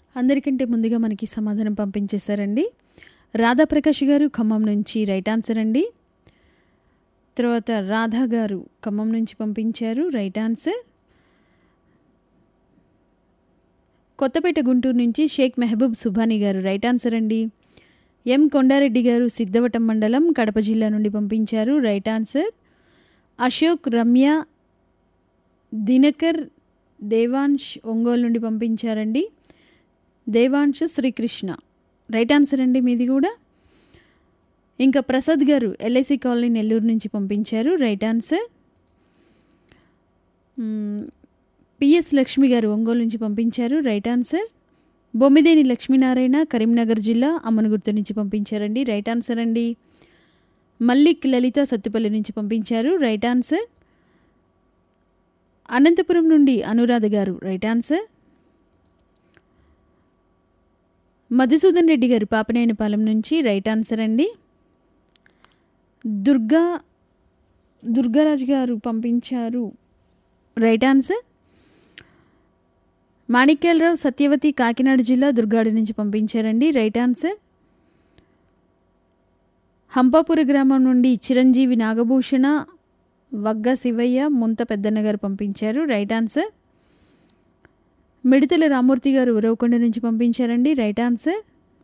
అందరికంటే ముందుగా మనకి సమాధానం పంపించేశారండి. రాధాప్రకాష్ గారు ఖమ్మం నుంచి రైట్ ఆన్సర్ అండి. తర్వాత రాధా గారు ఖమ్మం నుంచి పంపించారు రైట్ ఆన్సర్. కొత్తపేట గుంటూరు నుంచి షేక్ మెహబూబ్ సుభానీ గారు రైట్ ఆన్సర్ అండి. ఎం కొండారెడ్డి గారు సిద్ధవటం మండలం కడప జిల్లా నుండి పంపించారు రైట్ ఆన్సర్. అశోక్, రమ్య, దినకర్, దేవాంశ్ ఒంగోలు నుండి పంపించారండి. దేవాంశ్ శ్రీకృష్ణ రైట్ ఆన్సర్ అండి మీది కూడా. ఇంకా ప్రసాద్ గారు ఎల్ఐసి కాలనీ నెల్లూరు నుంచి పంపించారు రైట్ ఆన్సర్. పిఎస్ లక్ష్మి గారు ఒంగోలు నుంచి పంపించారు రైట్ ఆన్సర్. బొమ్మిదేని లక్ష్మీనారాయణ కరీంనగర్ జిల్లా అమ్మనగుర్తు నుంచి పంపించారండి రైట్ ఆన్సర్ అండి. మల్లిక్ లలిత సత్తుపల్లి నుంచి పంపించారు రైట్ ఆన్సర్. అనంతపురం నుండి అనురాధ గారు రైట్ ఆన్సర్. మధుసూదన్ రెడ్డి గారు పాపనేనిపాలెం నుంచి రైట్ ఆన్సర్ అండి. దుర్గారాజు గారు పంపించారు రైట్ ఆన్సర్. మాణిక్యాలరావు సత్యవతి కాకినాడ జిల్లా దుర్గాడి నుంచి పంపించారండి రైట్ ఆన్సర్. హంపాపుర గ్రామం నుండి చిరంజీవి నాగభూషణ, వగ్గ శివయ్య, ముంత పెద్దన్న గారు పంపించారు రైట్ ఆన్సర్. మిడతల రామూర్తి గారు ఉరవకొండ నుంచి పంపించారండి రైట్ ఆన్సర్.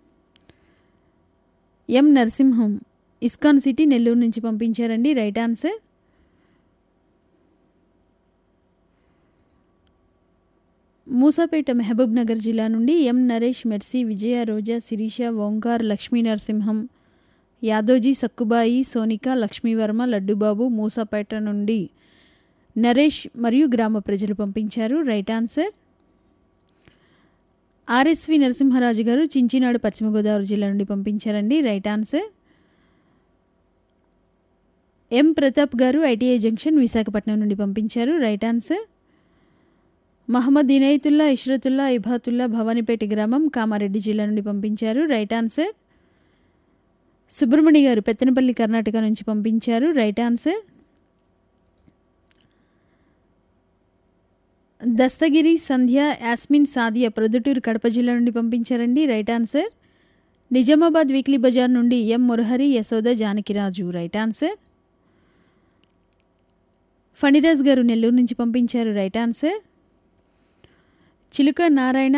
ఎం నరసింహం ఇస్కాన్ సిటీ నెల్లూరు నుంచి పంపించారండి రైట్ ఆన్సర్. మూసాపేట మహబూబ్ నగర్ జిల్లా నుండి ఎం నరేష్, మెర్సీ, విజయ, రోజా, శిరీష, ఓంకార్, లక్ష్మీ నరసింహం, యాదోజీ, సక్కుబాయి, సోనిక, లక్ష్మీవర్మ, లడ్డుబాబు, మూసాపేట నుండి నరేష్ మరియు గ్రామ ప్రజలు పంపించారు రైట్ ఆన్సర్. ఆర్ఎస్వి నరసింహరాజు గారు చించినాడు పశ్చిమ గోదావరి జిల్లా నుండి పంపించారండి రైట్ ఆన్సర్. ఎం ప్రతాప్ గారు ఐటీఐ జంక్షన్ విశాఖపట్నం నుండి పంపించారు రైట్ ఆన్సర్. మహమ్మద్ ఇనయతుల్లా, ఇష్రతుల్లా, ఇబాతుల్లా భవానీపేట గ్రామం కామారెడ్డి జిల్లా నుండి పంపించారు రైట్ ఆన్సర్. సుబ్రహ్మణ్య గారు పెత్తనపల్లి కర్ణాటక నుంచి పంపించారు రైట్ ఆన్సర్. దస్తగిరి, సంధ్య, యాస్మిన్, సాదియా ప్రొద్దుటూరు కడప జిల్లా నుండి పంపించారండి right answer. Nizamabad weekly Bazar నుండి ఎం మురహరి, యశోద, జానకిరాజు రైట్ ఆన్సర్. ఫణిరాజ్ గారు నెల్లూరు నుంచి పంపించారు రైట్ ఆన్సర్. చిలుక నారాయణ,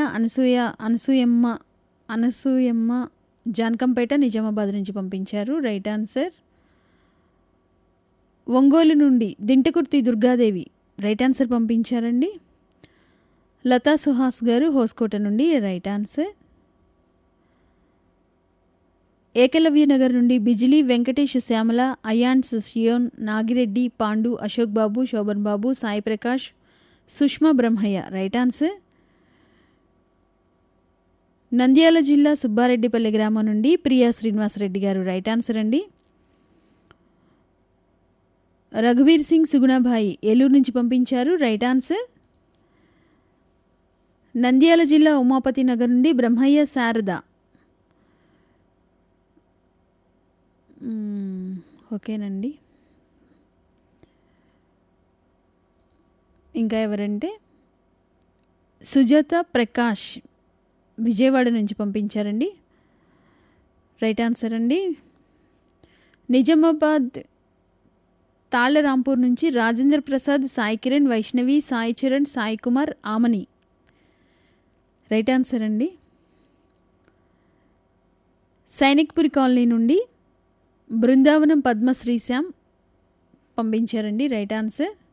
అనసూయమ్మ జాన్కంపేట నిజామాబాద్ నుంచి పంపించారు రైట్ ఆన్సర్. ఒంగోలు నుండి దింటకుర్తి దుర్గాదేవి రైట్ ఆన్సర్ పంపించారండి. లతా సుహాస్ గారు హోస్కోట నుండి రైట్ ఆన్సర్. ఏకలవ్య నగర్ నుండి బిజిలీ, వెంకటేష్, శ్యామల, అయాన్స్, షియోన్, నాగిరెడ్డి, పాండు, అశోక్ బాబు, శోభన్ బాబు, సాయి ప్రకాష్, సుష్మా బ్రహ్మయ్య రైట్ ఆన్సర్. నంద్యాల జిల్లా సుబ్బారెడ్డిపల్లి గ్రామం నుండి ప్రియా శ్రీనివాసరెడ్డి గారు రైట్ ఆన్సర్ అండి. రఘువీర్ సింగ్, సుగుణాభాయి ఏలూరు నుంచి పంపించారు రైట్ ఆన్సర్. నంద్యాల జిల్లా ఉమాపతి నగర్ నుండి బ్రహ్మయ్య, శారద ఓకేనండి. ఇంకా ఎవరంటే సుజాత ప్రకాష్ విజయవాడ నుంచి పంపించారండి రైట్ ఆన్సర్ అండి. నిజామాబాద్ తాళ్లరాంపూర్ నుంచి రాజేంద్ర ప్రసాద్, సాయి కిరణ్, వైష్ణవి, సాయి చరణ్, సాయి కుమార్, ఆమని రైట్ ఆన్సర్ అండి. సైనిక్పురి కాలనీ నుండి బృందావనం పద్మశ్రీశ్యామ్ పంపించారండి రైట్ ఆన్సర్.